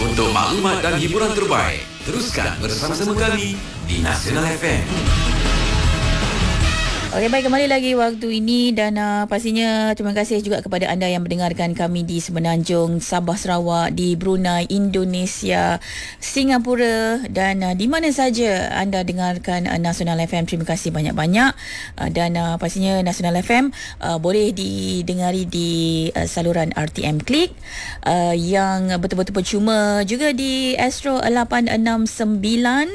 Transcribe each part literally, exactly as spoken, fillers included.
Untuk maklumat dan hiburan terbaik, teruskan bersama-sama kami di Nasional F M. Okey, baik, kembali lagi waktu ini dan uh, pastinya terima kasih juga kepada anda yang mendengarkan kami di Semenanjung, Sabah, Sarawak, di Brunei, Indonesia, Singapura dan uh, di mana saja anda dengarkan uh, Nasional F M. Terima kasih banyak-banyak uh, dan uh, pastinya Nasional F M uh, boleh didengari di uh, saluran R T M Klik uh, yang betul-betul percuma, juga di Astro lapan enam sembilan,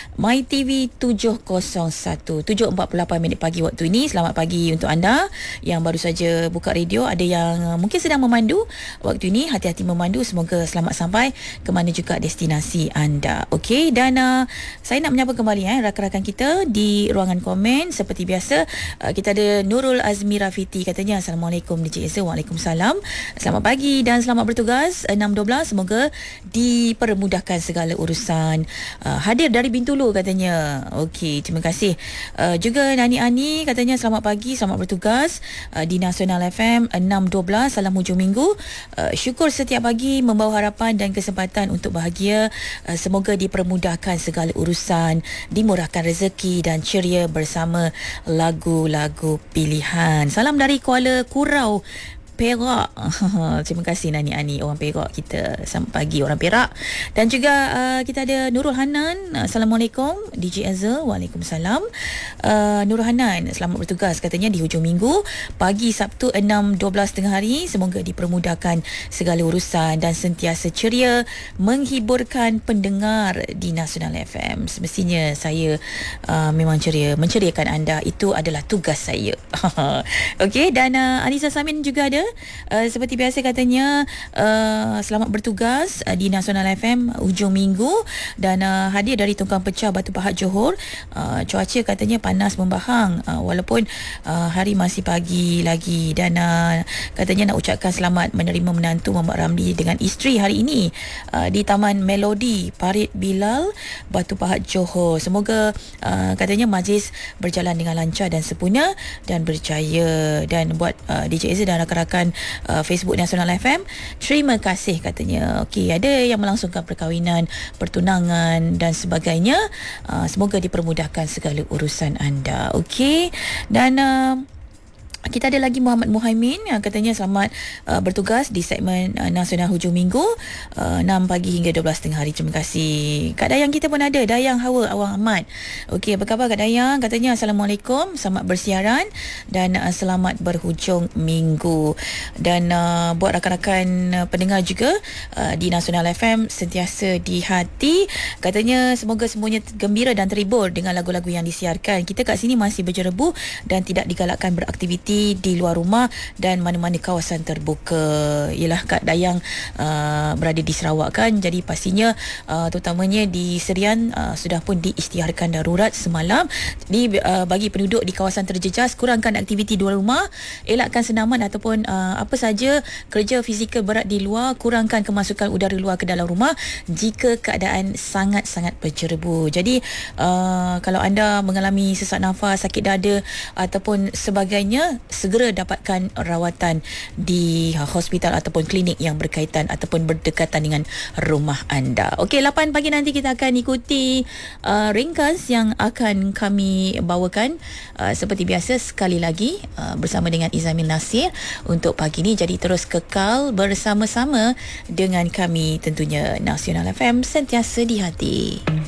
MyTV tujuh kosong satu, tujuh empat puluh lapan minit pagi waktu ini. Selamat pagi untuk anda yang baru saja buka radio. Ada yang mungkin sedang memandu waktu ini, hati-hati memandu, semoga selamat sampai ke mana juga destinasi anda. Okey, dan uh, saya nak menyapa kembali eh, rakan-rakan kita di ruangan komen. Seperti biasa, uh, kita ada Nurul Azmi Rafiti, katanya Assalamualaikum D J Ezra. Waalaikumsalam. Selamat pagi dan selamat bertugas enam dua belas. Semoga dipermudahkan segala urusan. Uh, hadir dari Bintulu katanya. Okey, terima kasih. Uh, juga Nani Ani katanya selamat pagi, selamat bertugas uh, di Nasional F M enam dua belas. Salam hujung minggu. Uh, syukur setiap pagi membawa harapan dan kesempatan untuk bahagia. Uh, semoga dipermudahkan segala urusan, dimurahkan rezeki dan ceria bersama lagu-lagu pilihan. Salam dari Kuala Kurau, Perak. Terima kasih Nani Ani, orang Perak kita. Selamat pagi orang Perak. Dan juga uh, kita ada Nurul Hanan. Assalamualaikum D J Azhar. Waalaikumsalam. uh, Nurul Hanan, selamat bertugas katanya di hujung minggu, pagi Sabtu enam dua belas tengah hari. Semoga dipermudahkan segala urusan dan sentiasa ceria menghiburkan pendengar di Nasional F M. Semestinya saya uh, memang ceria, menceriakan anda. Itu adalah tugas saya. Okey, dan uh, Anissa Samin juga ada. Uh, seperti biasa katanya uh, selamat bertugas uh, di Nasional F M hujung minggu dan uh, hadir dari Tongkang Pecah, Batu Pahat, Johor. Uh, cuaca katanya panas membahang uh, walaupun uh, hari masih pagi lagi, dan uh, katanya nak ucapkan selamat menerima menantu Muhammad Ramli dengan isteri hari ini uh, di Taman Melodi, Parit Bilal, Batu Pahat, Johor. Semoga uh, katanya majlis berjalan dengan lancar dan sempurna dan berjaya. Dan buat uh, D J Ezra dan rakan-rakan Uh, Facebook Nasional F M, terima kasih katanya. Okey, ada yang melangsungkan perkahwinan, pertunangan dan sebagainya. Uh, semoga dipermudahkan segala urusan anda. Okey, dan uh, kita ada lagi Muhammad Muhaimin yang katanya selamat uh, bertugas di segmen uh, Nasional hujung minggu uh, enam pagi hingga dua belas tengah hari. Terima kasih. Kak Dayang kita pun ada, Dayang Hawa Awang Ahmad. Okey, apa khabar Kak Dayang? Katanya Assalamualaikum, selamat bersiaran dan uh, selamat berhujung minggu. Dan uh, buat rakan-rakan uh, pendengar juga uh, di Nasional F M, sentiasa di hati. Katanya semoga semuanya gembira dan terhibur dengan lagu-lagu yang disiarkan. Kita kat sini masih berjerebu dan tidak digalakkan beraktiviti di luar rumah dan mana-mana kawasan terbuka. Ialah Kak Dayang uh, berada di Sarawak kan, jadi pastinya uh, terutamanya di Serian uh, sudah pun diisytiharkan darurat semalam di uh, bagi penduduk di kawasan terjejas, kurangkan aktiviti di luar rumah, elakkan senaman ataupun uh, apa saja kerja fizikal berat di luar, kurangkan kemasukan udara luar ke dalam rumah jika keadaan sangat-sangat berjerebu. Jadi uh, kalau anda mengalami sesak nafas, sakit dada ataupun sebagainya, segera dapatkan rawatan di hospital ataupun klinik yang berkaitan ataupun berdekatan dengan rumah anda. Okey, lapan pagi nanti kita akan ikuti uh, ringkas yang akan kami bawakan uh, seperti biasa sekali lagi uh, bersama dengan Izamil Nasir untuk pagi ini. Jadi terus kekal bersama-sama dengan kami tentunya. Nasional F M, sentiasa di hati.